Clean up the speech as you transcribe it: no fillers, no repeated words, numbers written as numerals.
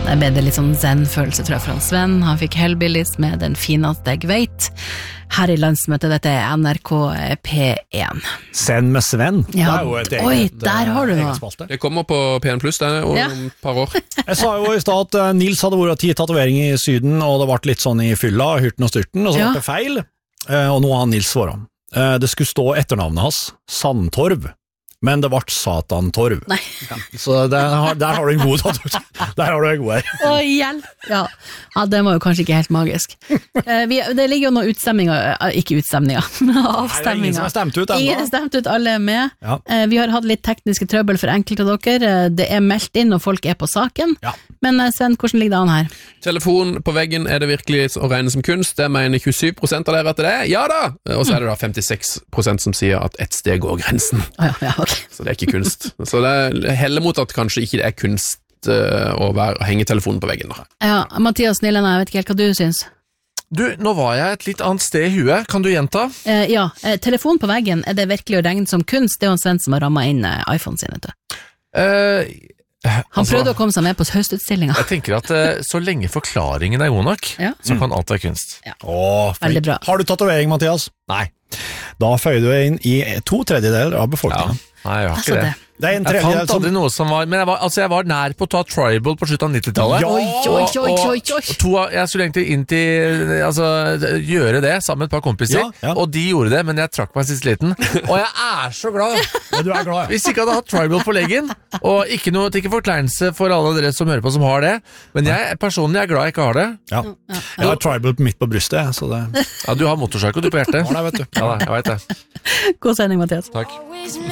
Der ble det litt sånn zen-følelse, tror jeg, fra Sven. Han fikk Hellbillies med Den fineste jeg vet. Her i landsmøtet, dette NRK P1. Zen med Sven. Ja. Det jo et eget, Oi, der har du noe. spalte. Det kommer på P1 Pluss om et par år. Jeg sa jo i stad at Nils hadde vært 10 tatoveringer i Syden, og det ble litt sånn i fylla, hyrten og styrten, og så ble det feil. Og nå har Nils svaret. Det skulle stå etternavnet hans, Sandtorv. Men det ble Satantorv. Nei. Ja, så der har du en god tattoo. Der har du en god her. Å, hjelp! Ja, det var jo kanskje ikke helt magisk. Det ligger jo noen utstemninger, ikke utstemninger, avstemninger. Nei, ingen som har stemt ut enda. Ingen har stemt ut, alle er med. Ja. Vi har hatt litt tekniske trøbbel for enkelte av dere. Det er meldt inn når folk er på saken. Ja. Men Sven, hvordan ligger det an her? Telefon på veggen, er det virkelig å regne som kunst? Det mener 27% av dere at det er. Ja da! Og så er det da 56% som sier at et sted går grensen. Ja, ok. Så det er ikke kunst. Så det heller mot at kanskje ikke det er kunst å henge telefonen på veggen da. Ja, Mathias Nilene, jeg vet ikke helt hva du syns. Du, nå var jeg et litt annet sted i huet. Kan du gjenta? Telefon på veggen, er det virkelig å regne som kunst? Det er jo en Sven som har rammet inn iPhone sin, vet du. Han prøvde å komme seg med på høstutstillinga. Jeg tenker at så lenge forklaringen er god nok, så kan alt være kunst. Ja. Veldig bra. Har du tatovering, Mathias? Nei. Da føyer du inn i 2/3 av befolkningen. Nei, jeg har ikke det. Det er en Jeg tredjedel fant aldri noe som var. Men jeg var nær på å ta Tribal på slutten av 90-tallet. Ja. Oi. Jeg skulle egentlig inn til gjøre det sammen med et par kompiser, Ja. og de gjorde det, men jeg trakk meg sist liten. Og jeg er så glad! Ja, du er glad, ja. Hvis jeg ikke hadde hatt Tribal på leggen, og ikke forkleinelse for alle dere som hører på som har det, men jeg personlig er glad jeg ikke har det. Ja. Jeg har tribal midt på brystet, så det... Ja, du har motorsykkel du på hjertet. Ja, det vet du. Ja, jeg vet det. God sending, Mathias. Takk.